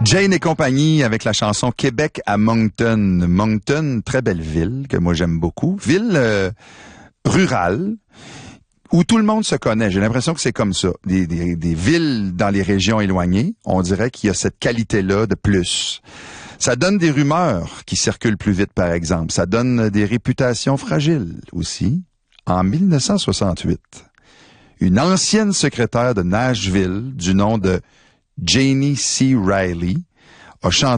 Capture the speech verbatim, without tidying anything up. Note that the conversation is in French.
Jane et compagnie avec la chanson Québec à Moncton. Moncton, très belle ville que moi j'aime beaucoup. Ville euh, rurale où tout le monde se connaît. J'ai l'impression que c'est comme ça. Des, des, des villes dans les régions éloignées, on dirait qu'il y a cette qualité-là de plus. Ça donne des rumeurs qui circulent plus vite, par exemple. Ça donne des réputations fragiles aussi. En mille neuf cent soixante-huit, une ancienne secrétaire de Nashville du nom de Janie C. Riley a chanté